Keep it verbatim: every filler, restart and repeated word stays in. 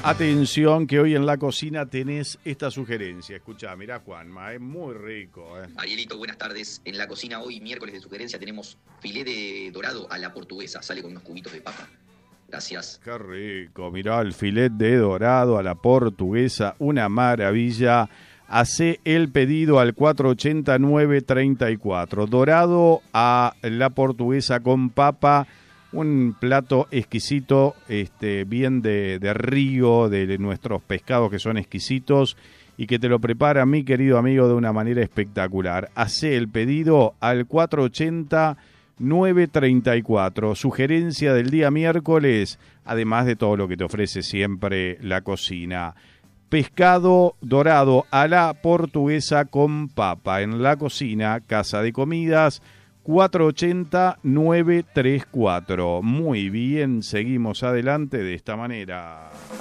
Atención, que hoy en la cocina tenés esta sugerencia. Escuchá, mirá, Juanma, es muy rico. ¿eh? Arielito, buenas tardes. En la cocina hoy, miércoles de sugerencia, tenemos filé de dorado a la portuguesa. Sale con unos cubitos de papa. Gracias. Qué rico, mirá, el filet de dorado a la portuguesa, una maravilla. Hacé el pedido al cuatro ochenta, nueve treinta y cuatro. Dorado a la portuguesa con papa. Un plato exquisito, este, bien de, de río, de nuestros pescados que son exquisitos y que te lo prepara mi querido amigo de una manera espectacular. Hacé el pedido al cuatro ochenta, nueve treinta y cuatro. Sugerencia del día miércoles, además de todo lo que te ofrece siempre la cocina. Pescado dorado a la portuguesa con papa en la cocina, Casa de Comidas, cuatro ochenta, nueve treinta y cuatro. Muy bien, seguimos adelante de esta manera.